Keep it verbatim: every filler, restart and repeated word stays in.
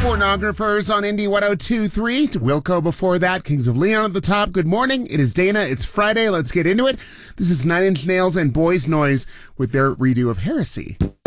Pornographers on Indie one oh two point three. Wilco before that. Kings of Leon at the top. Good morning. It is Dana. It's Friday. Let's get into it. This is Nine Inch Nails and Boys Noise with their redo of Heresy.